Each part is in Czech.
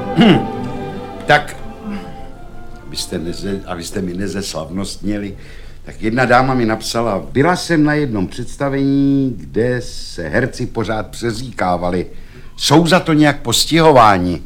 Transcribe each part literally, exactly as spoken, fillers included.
Tak, abyste, neze, abyste mi nezeslavnostněli, tak jedna dáma mi napsala, byla jsem na jednom představení, kde se herci pořád přeříkávali. Jsou za to nějak postihováni?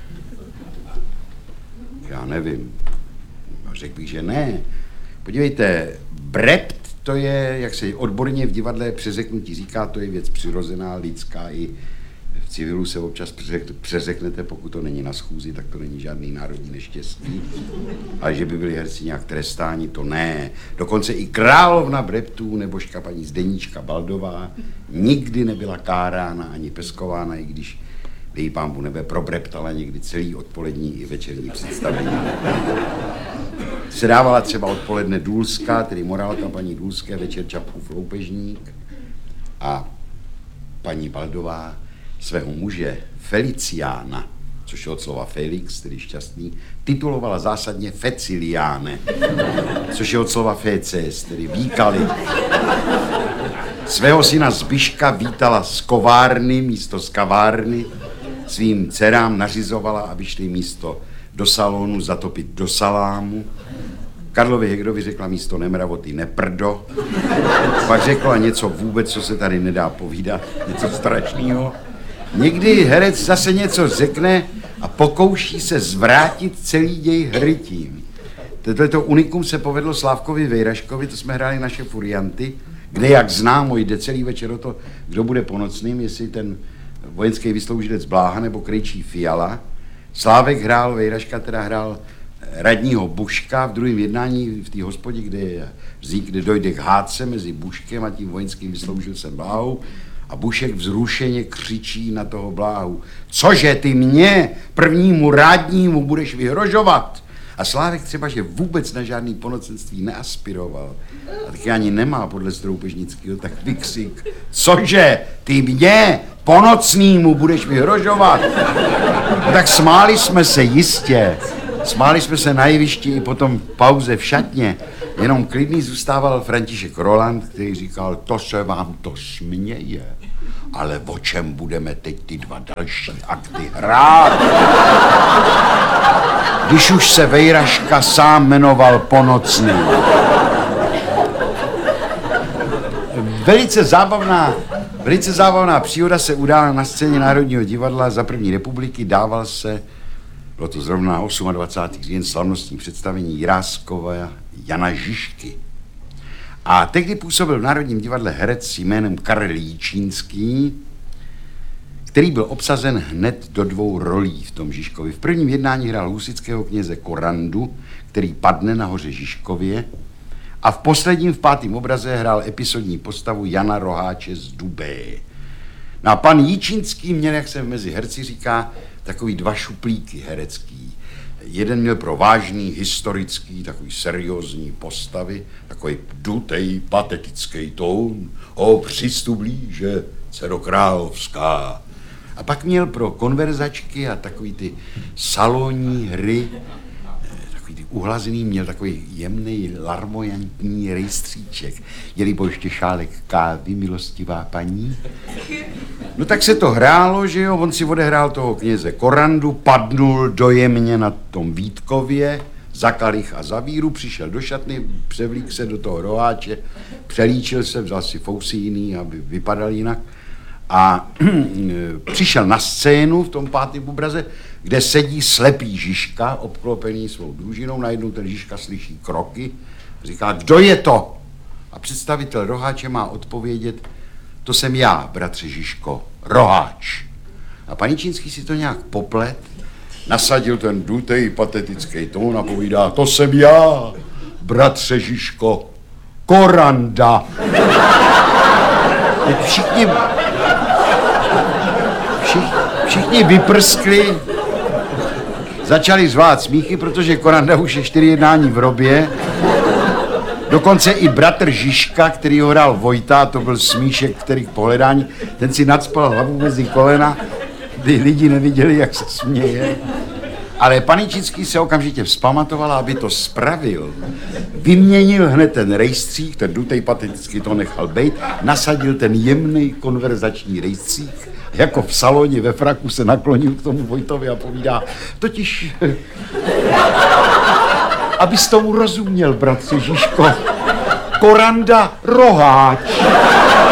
Já nevím. Řekl bych, že ne. Podívejte, brept to je, jak se odborně v divadle přeřeknutí říká, to je věc přirozená, lidská, i v civilu se občas přeřeknete, pokud to není na schůzi, tak to není žádný národní neštěstí. Ale že by byli herci nějak trestáni, to ne. Dokonce i královna breptů nebožka paní Zdeníčka Baldová nikdy nebyla kárána ani peskována, i když její pánbu nebe probreptala někdy celý odpolední i večerní představení. Se dávala třeba odpoledne Důlská, tedy morálka paní Důlské, večer Čapkův loupežník, a paní Baldová svého muže Feliciána, což je od slova Felix, tedy šťastný, titulovala zásadně Feciliáne, což je od slova Feces, tedy výkali. Svého syna Zbyška vítala z kovárny místo z kavárny, svým dcerám nařizovala, aby šli místo do salonu zatopit do salámu. Karlovi Hegdovi řekla místo nemravoty neprdo. Pak řekla něco vůbec, co se tady nedá povídat, něco strašného. Někdy herec zase něco řekne a pokouší se zvrátit celý děj hrytím. Tohleto unikum se povedlo Slávkovi Vejraškovi, to jsme hráli naše Furianty, kde, jak známo, jde celý večer o to, kdo bude ponocným, jestli ten vojenský vysloužilec Bláha nebo krejčí Fiala. Slávek hrál, Vejraška teda hrál radního Buška v druhém jednání v té hospodě, kde je vzík, kde dojde k hádce mezi Buškem a tím vojenským vysloužilcem Bláhou. A Bušek vzrušeně křičí na toho Bláhu: cože ty mě, prvnímu rádnímu, budeš vyhrožovat? A Slávek třeba, že vůbec na žádný ponocenství neaspiroval, a taky ani nemá podle Stroupežnického, tak vykřik: cože ty mě, ponocnýmu, budeš vyhrožovat? No tak smáli jsme se jistě. Smáli jsme se na jevišti i potom v pauze v šatně. Jenom klidný zůstával František Roland, který říkal: to se vám to směje, ale o čem budeme teď ty dva další akty hrát? Když už se Vejraška sám jmenoval Ponocný. Velice zábavná, velice zábavná příhoda se udála na scéně Národního divadla za první republiky. Dával se, bylo to zrovna dvacátého osmého říjen, slavnostní představení Jiráskova Jana Žižky. A tehdy působil v Národním divadle herec jménem Karel Jičínský, který byl obsazen hned do dvou rolí v tom Žižkovi. V prvním jednání hrál husitského kněze Korandu, který padne na hoře Žižkově, a v posledním, v pátém obraze, hrál episodní postavu Jana Roháče z Dubé. No a pan Jičínský měl, jak se mezi herci říká, takový dva šuplíky herecký. Jeden měl pro vážný, historický, takový seriózní postavy, takový dutej, patetický tón. O, přistup blíže, dcero královská. A pak měl pro konverzačky a takový ty salonní hry, takový ty uhlazený, měl takový jemný, larmojantní rejstříček. Jelíbo ještě šálek kávy, milostivá paní. No tak se to hrálo, že jo, on si odehrál toho kněze Korandu, padnul dojemně na tom Vítkově, za kalich a za víru, přišel do šatny, převlík se do toho roháče, přelíčil se, vzal si fousy jiný, aby vypadal jinak, a přišel na scénu v tom pátém obraze, kde sedí slepý Žižka, obklopený svou družinou. Najednou ten Žižka slyší kroky, říká: kdo je to? A představitel roháče má odpovědět: to jsem já, bratře Žižko, roháč. A pan Jičínský si to nějak poplet, nasadil ten dutej patetický tón a povídá: to jsem já, bratře Žižko, Koranda. Teď všichni, všichni, všichni vyprskli, začali zvát smíchy, protože Koranda už je čtyři jednání v robě. Dokonce i bratr Žižka, který ho hrál Vojta, to byl smíšek, který k pohledání, ten si nacpal hlavu mezi kolena, kdy lidi neviděli, jak se směje. Ale pan Jičínský se okamžitě vzpamatoval, aby to spravil. Vyměnil hned ten rejstřík, ten dutej patetický to nechal bejt, nasadil ten jemný konverzační rejstřík jako v saloně ve fraku se naklonil k tomu Vojtovi a povídá, totiž, abys tomu rozuměl, bratře Žižko, Koranda Roháč.